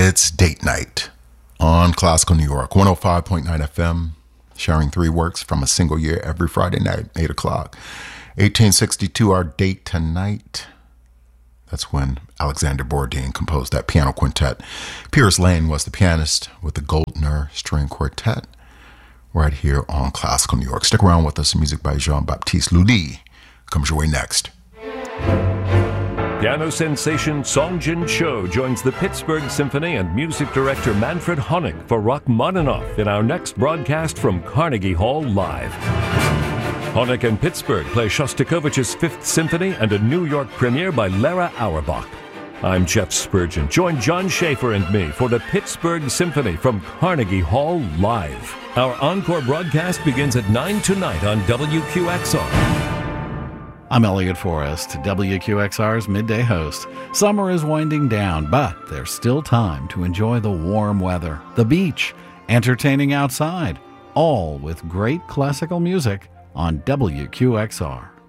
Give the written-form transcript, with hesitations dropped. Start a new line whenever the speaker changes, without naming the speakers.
It's date night on Classical New York, 105.9 FM, sharing three works from a single year every Friday night, 8 o'clock. 1862, our date tonight. That's when Alexander Borodin composed that piano quintet. Piers Lane was the pianist with the Goldner String Quartet right here on Classical New York. Stick around with us. Music by Jean-Baptiste Lully comes your way next.
Piano sensation Song Jin Cho joins the Pittsburgh Symphony and music director Manfred Honeck for Rachmaninoff in our next broadcast from Carnegie Hall Live. Honeck and Pittsburgh play Shostakovich's Fifth Symphony and a New York premiere by Lara Auerbach. I'm Jeff Spurgeon. Join John Schaefer and me for the Pittsburgh Symphony from Carnegie Hall Live. Our encore broadcast begins at 9 tonight on WQXR.
I'm Elliot Forrest, WQXR's midday host. Summer is winding down, but there's still time to enjoy the warm weather, the beach, entertaining outside, all with great classical music on WQXR.